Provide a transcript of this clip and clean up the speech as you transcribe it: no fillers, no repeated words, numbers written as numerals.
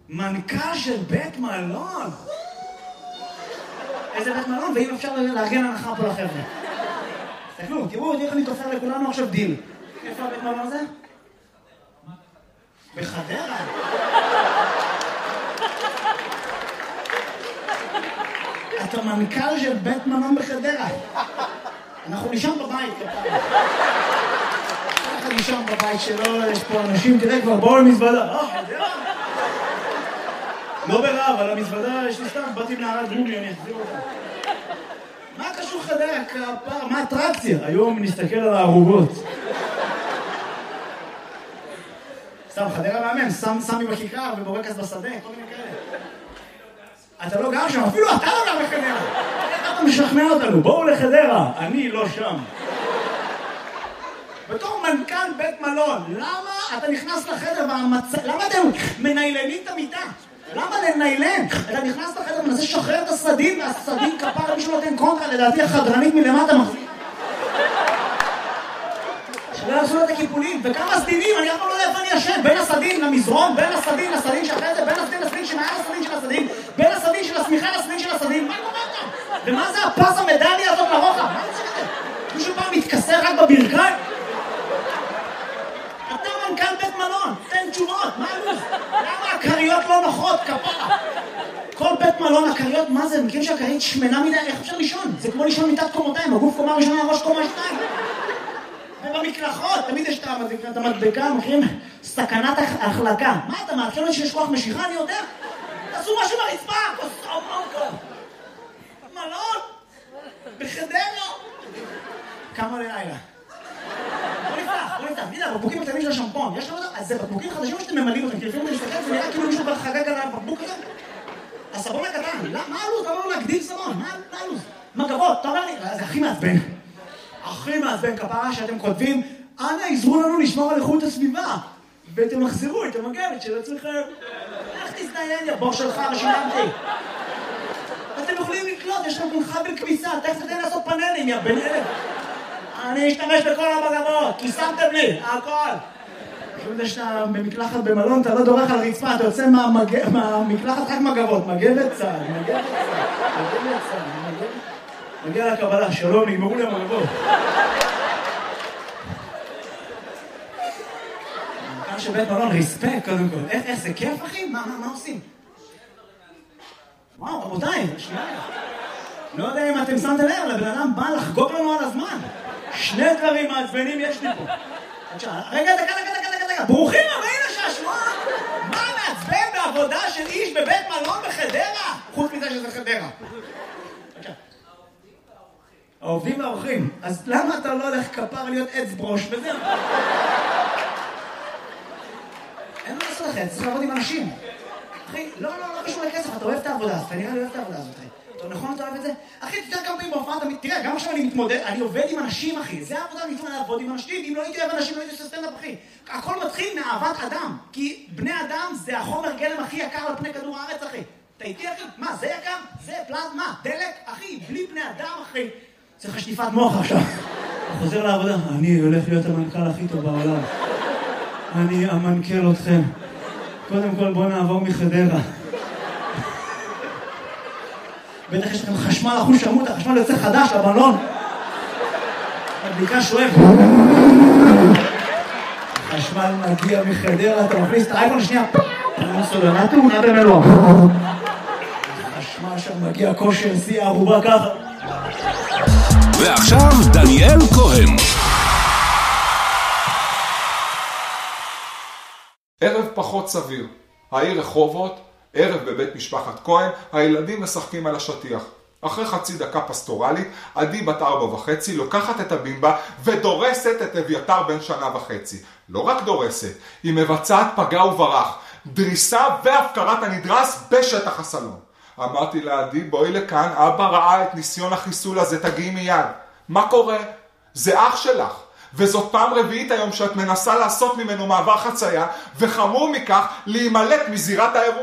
מנכ"ל של בית מלון. איזה בית מלון, ואם אפשר לארגן הנחה פה לחבר'ה. תסתכלו, תראו, איך אני תופר לכולנו עכשיו דיל. איפה הבית מלון הזה? בחדרה. אתה מנכ"ל של בית מלון בחדרה. אנחנו נשאר בבית. אנחנו נשאר בבית שלו, יש פה אנשים, תראה כבר, בואו למזוודה. חדרה? לא ברע, אבל המזוודה יש לי סתם, באתי מנהרת גומי, אני אחזיר אותה. מה קשור חדרה? כפר, מה אטרקציה? היום נסתכל על הערוגות. סתם, חדרה מאמן, סמי בכיכר ובורקס בשדה, כל מיני כאלה. אתה לא גר שם, אפילו אתה לא גר בחדרה. איך אתה משכנע אותנו? בואו לחדרה, אני לא שם. בתור מנכ"ל בית מלון, למה אתה נכנס לחדר למה אתם מניילנים את המיטה? למה לניילן? אתה נכנס לחדר ומנסה לשחרר את הסדין, והסדין כפר מישהו נותן קונטרה, לדעתי החדרנית מלמטה מחזיק. שלא יעשו את הקיפולים, וכמה סדינים, אני אף פעם לא יודע איפה אני ישן, בין הסדין למזרון, בין הסדין לסדין שאחרי זה, בין הסדין לסדין שמעל הסדין של הסדין, בין הסדין של השמיכה לסדין של הסדין, מה קורה כאן? ומה זה הפס המדליה הזאת לרוחב? מה זה זה? מישהו פעם מתכסר רק בברכיים? אתה מנכ"ל בית מלון, תן תשובות, מה הלו"ז? למה הקריות לא נוחות, כפרה? כל בית מלון, הקריות, מה זה? מכירים שהקרית שמנה מדי, איך אפשר לישון? זה כמו לישון מיטת קומותיים, הגוף קומה ראשונה, ראש קומה שתיים. ובמקלחות, תמיד יש את המדבקה, מכירים? סכנת החלקה. מה אתה מאפשר לי שיש כוח משיכה, אני יודע? תעשו משהו ברצפה, כוסו מונקו. מלון? בחדרה? כמה לילה? בוא נפתח, תראה, בקבוקים הקטנים של השמפון, יש לך אותם? אז זה בקבוקים חדשים או שאתם ממלאים אותם? כי לפעמים אני מסתכל, זה נראה כאילו מישהו כבר חגג על הבקבוק הזה. הסבון הקטן, מה הלו"ז? אתה אומר לו להגדיל סבון, מה הלו"ז? מגבות, אתה אומר לי, זה הכי מעצבן. הכי מעצבן כפרה שאתם כותבים, אנא עזרו לנו לשמור על איכות הסביבה, ותמחזרו את המגבת של עצמכם. איך תזדיין, יא בור שלך, ושילמתי. אתם יכולים לקלוט, יש לכם חבל כביסה, תכף תתן לעשות פאנלים, יא בן אלף. אני אשתמש בכל המגבות, כי שמתם לי, הכל. פשוט יש שאתה במקלחת במלון, אתה לא דורך על רצפה, אתה יוצא מהמקלחת רק מגבות, מגבת צהל, מגיע לקבלה, שלום, נגמרו לי המגבות. מנכ"ל של בית מלון, ריספקט קודם כל. איך זה כיף, אחי? מה עושים? וואו, רבותיי, שנייה. לא יודע אם אתם שמתם לב, לבן אדם בא לחגוג לנו על הזמן. שני דברים מעצבנים יש לי פה. רגע, דקה. ברוכים הבאים לשעשוע. מה מעצבן בעבודה של איש בבית מלון בחדרה? חוץ מזה שזה חדרה. העובדים והאורחים. אז למה אתה לא הולך כפר להיות עץ ברוש וזהו? אין מה לעשות לכם, צריך לעבוד עם אנשים. אחי, לא קשור לכסף, אתה אוהב את העבודה הזאת, אתה נראה לי אוהב את העבודה הזאת, אחי. נכון, אתה אוהב את זה? אחי, תתאר כמה פעמים בהופעה, תראה, גם עכשיו אני מתמודד, אני עובד עם אנשים, אחי. זה העבודה, אני מתמודד לעבוד עם אנשים, אם לא הייתי אוהב אנשים, לא הייתי עושה סטנדאפ, אחי. הכל מתחיל מאהבת אדם, כי בני אדם זה החומר גלם הכי יקר על פני כדור הארץ, אחי. אתה איתי, אחי? מה, זה יקר? זה פלזמה, דלק, אחי, בלי בני אדם, אחי. צריך שטיפת מוח עכשיו. חוזר לעבודה, אני הולך להיות המנכ"ל הכי טוב בעולם. אני אמנכ"ל אתכם. קודם כל בוא נעבור מחדרה. בטח יש לכם חשמל אחוז שמות, החשמל יוצא חדש למלון. הבדיקה שואב. החשמל מגיע מחדרה, אתה מכניס את האייפון שנייה. אני סולנה תאונה במלוא. החשמל שם מגיע כושר, שיא הערובה ככה. ועכשיו דניאל כהן. ערב פחות סביר. העיר רחובות, ערב בבית משפחת כהן, הילדים משחקים על השטיח. אחרי חצי דקה פסטורלית, עדי בת 4.5 לוקחת את הבימבה ודורסת את אביתר בן 1.5 שנה. לא רק דורסת, היא מבצעת פגע וברח, דריסה והפקרת הנדרס בשטח הסלון. אמרתי לעדי, בואי לכאן, אבא ראה את ניסיון החיסול הזה, תגיעי מיד. מה קורה? זה אח שלך. וזאת פעם רביעית היום שאת מנסה לעשות ממנו מעבר חצייה, וחמור מכך להימלט מזירת האירוע.